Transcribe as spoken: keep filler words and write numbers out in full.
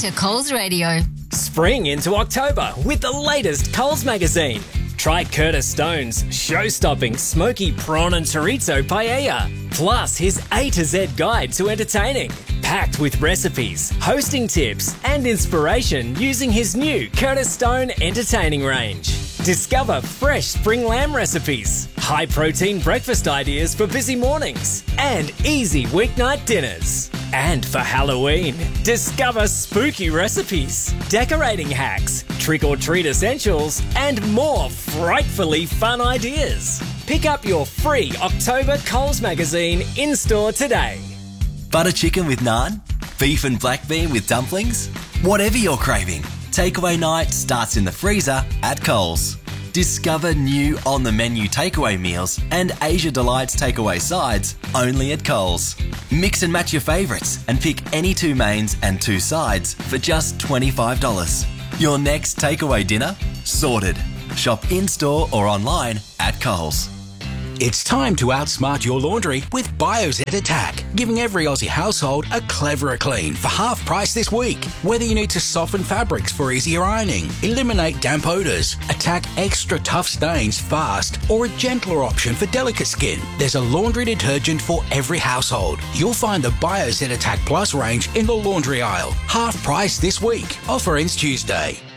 to Coles Radio. Spring into October with the latest Coles magazine. Try Curtis Stone's show-stopping smoky prawn and chorizo paella, plus his A to Z guide to entertaining, packed with recipes, hosting tips and inspiration using his new Curtis Stone entertaining range. Discover fresh spring lamb recipes, high-protein breakfast ideas for busy mornings, and easy weeknight dinners. And for Halloween, discover spooky recipes, decorating hacks, trick-or-treat essentials, and more frightfully fun ideas. Pick up your free October Coles magazine in-store today. Butter chicken with naan? Beef and black bean with dumplings? Whatever you're craving, takeaway night starts in the freezer at Coles. Discover new on-the-menu takeaway meals and Asia Delights takeaway sides only at Coles. Mix and match your favourites and pick any two mains and two sides for just twenty-five dollars. Your next takeaway dinner? Sorted. Shop in-store or online at Coles. It's time to outsmart your laundry with Biozet Attack, giving every Aussie household a cleverer clean for half price this week. Whether you need to soften fabrics for easier ironing, eliminate damp odours, attack extra tough stains fast, or a gentler option for delicate skin, there's a laundry detergent for every household. You'll find the Biozet Attack Plus range in the laundry aisle. Half price this week. Offer ends Tuesday.